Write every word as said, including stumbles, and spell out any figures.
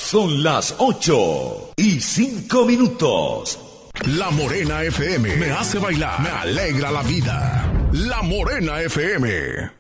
Son las ocho y cinco minutos. La Morena F M me hace bailar, me alegra la vida. La Morena F M.